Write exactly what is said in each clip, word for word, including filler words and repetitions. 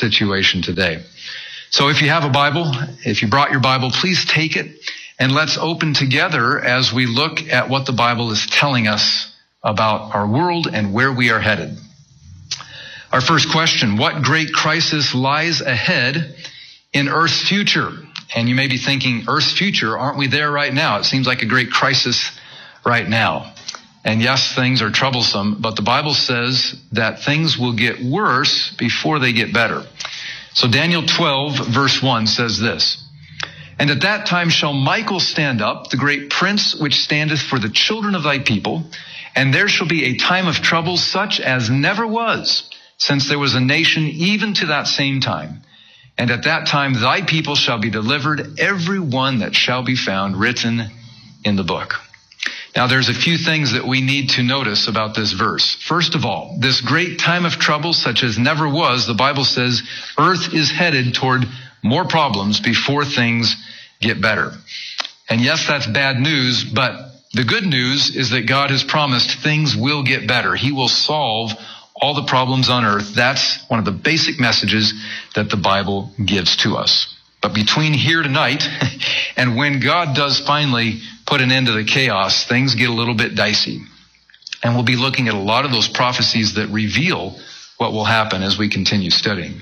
situation today. So if you have a Bible, if you brought your Bible, please take it and let's open together as we look at what the Bible is telling us about our world and where we are headed. Our first question, what great crisis lies ahead in Earth's future? And you may be thinking, Earth's future, aren't we there right now? It seems like a great crisis right now. And yes, things are troublesome, but the Bible says that things will get worse before they get better. So Daniel twelve, verse one says this, and at that time shall Michael stand up, the great prince which standeth for the children of thy people, and there shall be a time of trouble such as never was, since there was a nation even to that same time. And at that time thy people shall be delivered, every one that shall be found written in the book. Now there's a few things that we need to notice about this verse. First of all, this great time of trouble such as never was, the Bible says earth is headed toward more problems before things get better. And yes, that's bad news, but the good news is that God has promised things will get better. He will solve all the problems on earth. That's one of the basic messages that the Bible gives to us. But between here tonight and when God does finally put an end to the chaos, things get a little bit dicey. And we'll be looking at a lot of those prophecies that reveal what will happen as we continue studying.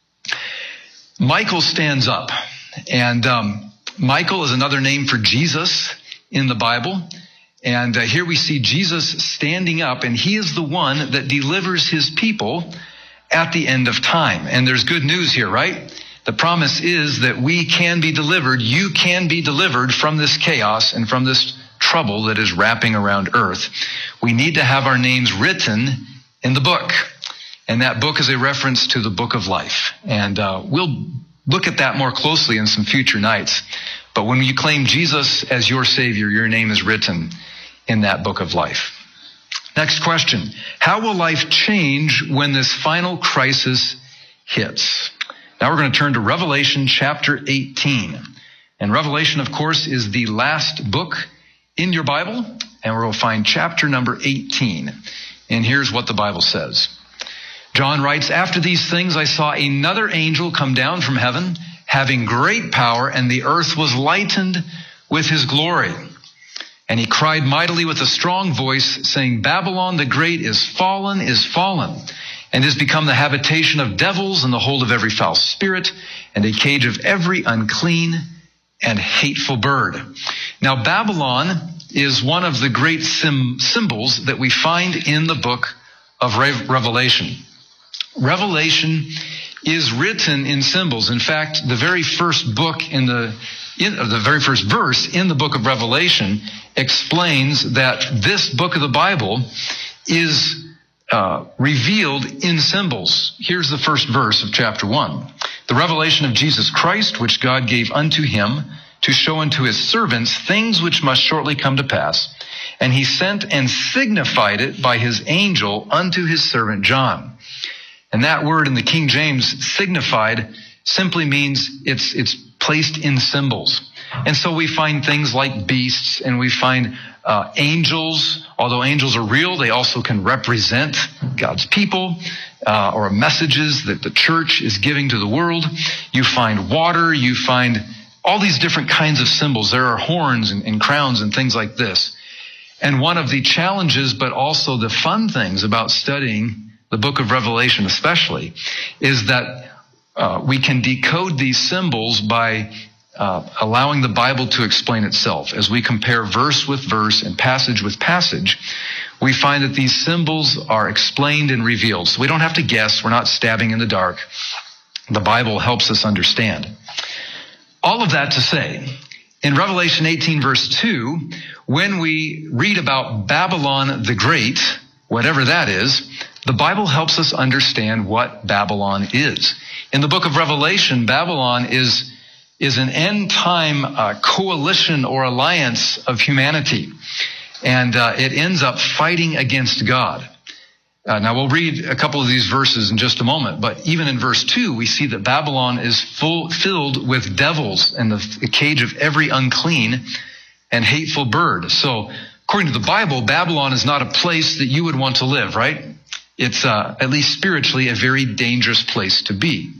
Michael stands up. And um, Michael is another name for Jesus in the Bible. And uh, here we see Jesus standing up, and he is the one that delivers his people at the end of time. And there's good news here, right? The promise is that we can be delivered. You can be delivered from this chaos and from this trouble that is wrapping around earth. We need to have our names written in the book. And that book is a reference to the book of life. And uh, we'll look at that more closely in some future nights. But when you claim Jesus as your Savior, your name is written in that book of life. Next question. How will life change when this final crisis hits? Now we're going to turn to Revelation chapter eighteen. And Revelation, of course, is the last book in your Bible. And we'll find chapter number eighteen. And here's what the Bible says. John writes, after these things I saw another angel come down from heaven, having great power, and the earth was lightened with his glory. And he cried mightily with a strong voice, saying, Babylon the great is fallen, is fallen, and is become the habitation of devils and the hold of every foul spirit, and a cage of every unclean and hateful bird. Now Babylon is one of the great sim- symbols that we find in the book of Re- Revelation. Revelation is written in symbols. In fact, the very first book in the, in, the very first verse in the book of Revelation explains that this book of the Bible is uh, revealed in symbols. Here's the first verse of chapter one. The revelation of Jesus Christ, which God gave unto him to show unto his servants things which must shortly come to pass. And he sent and signified it by his angel unto his servant John. And that word in the King James, signified, simply means it's it's placed in symbols. And so we find things like beasts, and we find uh, angels. Although angels are real, they also can represent God's people uh, or messages that the church is giving to the world. You find water, you find all these different kinds of symbols. There are horns and, and crowns and things like this. And one of the challenges, but also the fun things about studying the book of Revelation especially, is that uh, we can decode these symbols by uh, allowing the Bible to explain itself. As we compare verse with verse and passage with passage, we find that these symbols are explained and revealed. So we don't have to guess. We're not stabbing in the dark. The Bible helps us understand. All of that to say, in Revelation eighteen verse two, when we read about Babylon the Great, whatever that is, the Bible helps us understand what Babylon is. In the book of Revelation, Babylon is, is an end-time uh, coalition or alliance of humanity. And uh, it ends up fighting against God. Uh, now, we'll read a couple of these verses in just a moment. But even in verse two, we see that Babylon is full, filled with devils and the, the cage of every unclean and hateful bird. So, according to the Bible, Babylon is not a place that you would want to live, right? It's, uh, at least spiritually, a very dangerous place to be.